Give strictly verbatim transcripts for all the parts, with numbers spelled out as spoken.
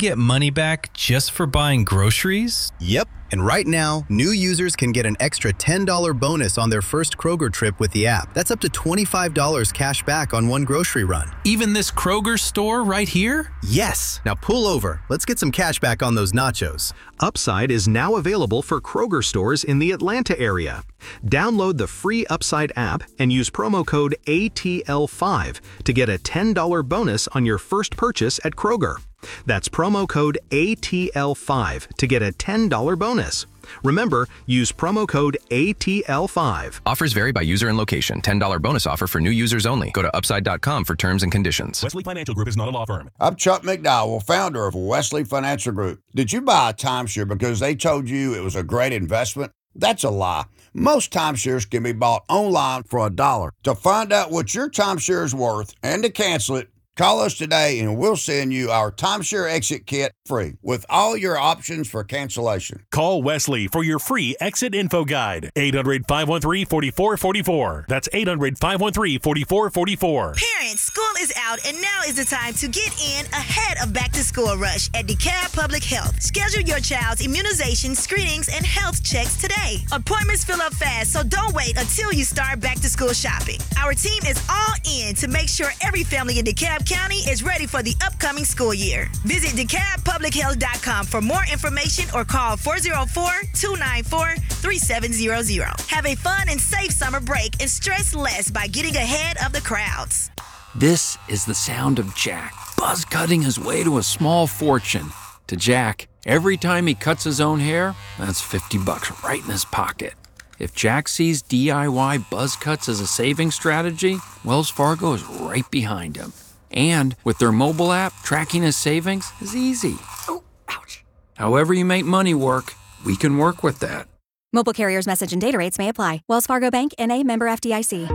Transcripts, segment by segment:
get money back just for buying groceries? Yep. And right now, new users can get an extra ten dollars bonus on their first Kroger trip with the app. That's up to twenty-five dollars cash back on one grocery run. Even this Kroger store right here? Yes. Now pull over. Let's get some cash back on those nachos. Upside is now available for Kroger stores in the Atlanta area. Download the free Upside app and use promo code A T L five to get a ten dollars bonus on your first purchase at Kroger. That's promo code A T L five to get a ten dollars bonus. Remember, use promo code A T L five. Offers vary by user and location. ten dollars bonus offer for new users only. Go to upside dot com for terms and conditions. Wesley Financial Group is not a law firm. I'm Chuck McDowell, founder of Wesley Financial Group. Did you buy a timeshare because they told you it was a great investment? That's a lie. Most timeshares can be bought online for a dollar. To find out what your timeshare is worth and to cancel it, call us today and we'll send you our timeshare exit kit free with all your options for cancellation. Call Wesley for your free exit info guide. eight hundred, five one three, four four four four. That's eight hundred, five one three, four four four four. Parents, school is out and now is the time to get in ahead of back to school rush at DeKalb Public Health. Schedule your child's immunization, screenings, and health checks today. Appointments fill up fast, so don't wait until you start back to school shopping. Our team is all in to make sure every family in DeKalb County is ready for the upcoming school year. Visit DeKalb Public Health dot com for more information or call four oh four, two nine four, three seven zero zero. Have a fun and safe summer break and stress less by getting ahead of the crowds. This is the sound of Jack, buzz cutting his way to a small fortune. To Jack, every time he cuts his own hair, that's fifty bucks right in his pocket. If Jack sees D I Y buzz cuts as a saving strategy, Wells Fargo is right behind him. And with their mobile app, tracking his savings is easy. Oh, ouch. However you make money work, we can work with that. Mobile carriers' message and data rates may apply. Wells Fargo Bank, N A, member F D I C.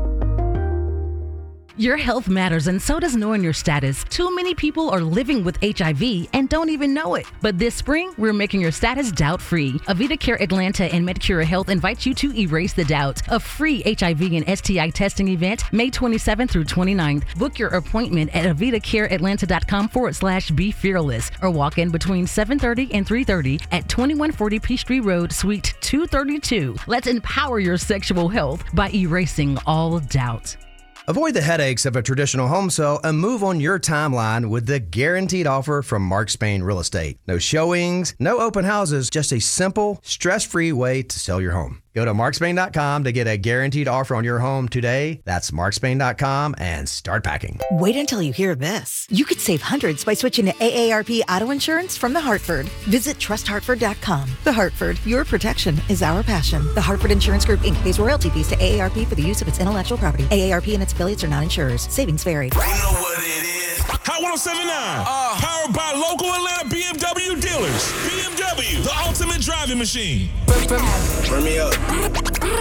Your health matters, and so does knowing your status. Too many people are living with H I V and don't even know it. But this spring, we're making your status doubt-free. Avita Care Atlanta and Medicure Health invite you to erase the doubt. A free H I V and S T I testing event, May twenty-seventh through twenty-ninth. Book your appointment at avitacareatlanta.com forward slash be fearless or walk in between seven thirty and three thirty at twenty-one forty Peachtree Road, Suite two thirty-two. Let's empower your sexual health by erasing all doubt. Avoid the headaches of a traditional home sale and move on your timeline with the guaranteed offer from Mark Spain Real Estate. No showings, no open houses, just a simple, stress-free way to sell your home. Go to mark spain dot com to get a guaranteed offer on your home today. That's mark spain dot com and start packing. Wait until you hear this. You could save hundreds by switching to A A R P Auto Insurance from The Hartford. Visit trust hartford dot com. The Hartford, your protection is our passion. The Hartford Insurance Group, Incorporated pays royalty fees to A A R P for the use of its intellectual property. A A R P and its affiliates are not insurers. Savings vary. You know what it is. Hot one oh seven point nine. Uh, powered by local Atlanta B M W dealers. B M W, the ultimate driving machine. Turn me up.